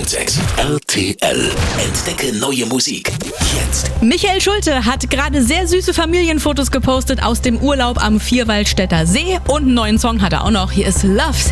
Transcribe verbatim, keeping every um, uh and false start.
sechs R T L. Entdecke neue Musik. Jetzt. Michael Schulte hat gerade sehr süße Familienfotos gepostet aus dem Urlaub am Vierwaldstätter See und einen neuen Song hat er auch noch. Hier ist Love